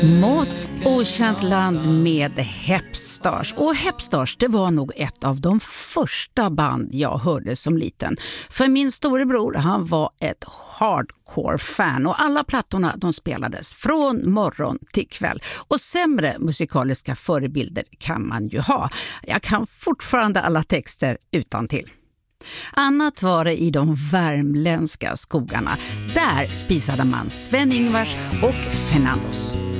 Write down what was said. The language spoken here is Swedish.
Mot okänt land med Hepstars. Och Hepstars, det var nog ett av de första band jag hörde som liten. För min storebror, han var ett hardcore-fan och alla plattorna de spelades från morgon till kväll. Och sämre musikaliska förebilder kan man ju ha. Jag kan fortfarande alla texter utantill. Annat var det i de värmländska skogarna. Där spisade man Sven-Ingvars och Fernandos.